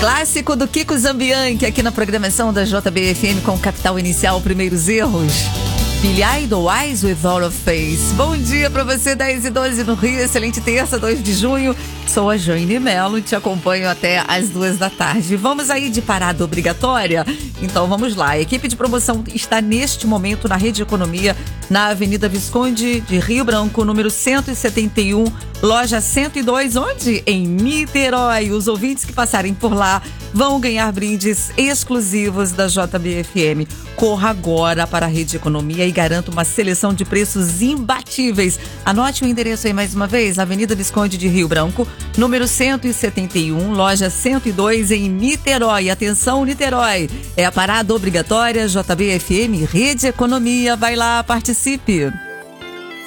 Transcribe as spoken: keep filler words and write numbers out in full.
Clássico do Kiko Zambianchi aqui na programação da J B F M com Capital Inicial, Primeiros Erros. Billy Idol, Eyes with All of Face. Bom dia pra você, dez e doze no Rio. Excelente terça, dois de junho. Sou a Jane Mello e te acompanho até as duas da tarde. Vamos aí de parada obrigatória? Então vamos lá. A equipe de promoção está neste momento na Rede Economia, na Avenida Visconde de Rio Branco, número cento e setenta e um, loja cento e dois, onde? Em Niterói. Os ouvintes que passarem por lá vão ganhar brindes exclusivos da J B F M. Corra agora para a Rede Economia e garanta uma seleção de preços imbatíveis. Anote o endereço aí mais uma vez: Avenida Visconde de Rio Branco, número cento e setenta e um, loja cento e dois, em Niterói. Atenção, Niterói! É a parada obrigatória J B F M Rede Economia. Vai lá, participe!